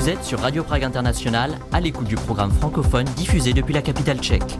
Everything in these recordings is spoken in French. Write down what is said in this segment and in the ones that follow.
Vous êtes sur Radio Prague International, à l'écoute du programme francophone diffusé depuis la capitale tchèque.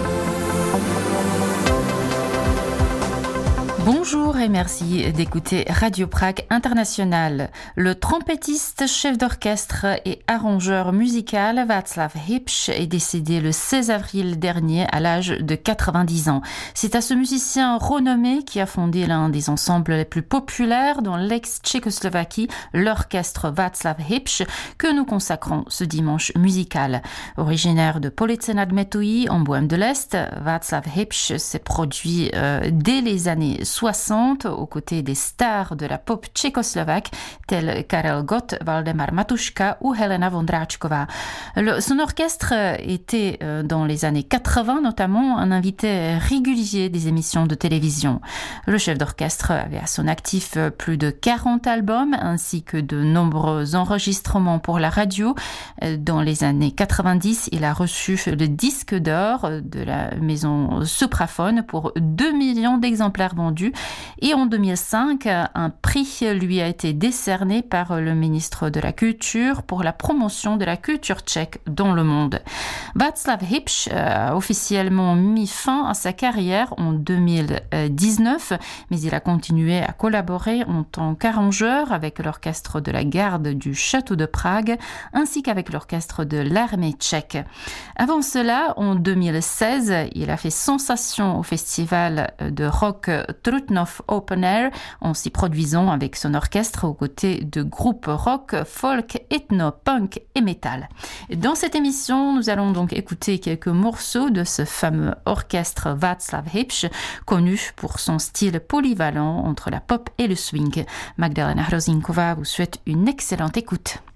Bonjour et merci d'écouter Radio Prague International. Le trompettiste, chef d'orchestre et arrangeur musical Václav Hipš est décédé le 16 avril dernier à l'âge de 90 ans. C'est à ce musicien renommé qui a fondé l'un des ensembles les plus populaires dans l'ex-Tchécoslovaquie, l'orchestre Václav Hipš, que nous consacrons ce dimanche musical. Originaire de Police nad Metují en Bohême de l'Est, Václav Hipš s'est produit dès les années 60 aux côtés des stars de la pop tchécoslovaque tels Karel Gott, Valdemar Matuška ou Helena Vondráčková. Son orchestre était dans les années 80 notamment un invité régulier des émissions de télévision. Le chef d'orchestre avait à son actif plus de 40 albums ainsi que de nombreux enregistrements pour la radio. Dans les années 90, il a reçu le disque d'or de la maison Supraphone pour 2 millions d'exemplaires vendus. Et en 2005, un prix lui a été décerné par le ministre de la Culture pour la promotion de la culture tchèque dans le monde. Václav Hipš a officiellement mis fin à sa carrière en 2019, mais il a continué à collaborer en tant qu'arrangeur avec l'orchestre de la garde du château de Prague ainsi qu'avec l'orchestre de l'armée tchèque. Avant cela, en 2016, il a fait sensation au festival de rock Trutnov Open Air en s'y produisant avec son orchestre aux côtés de groupes rock, folk, ethno, punk et metal. Dans cette émission, nous allons donc écouter quelques morceaux de ce fameux orchestre Václav Hipš, connu pour son style polyvalent entre la pop et le swing. Magdalena Hrozinková vous souhaite une excellente écoute.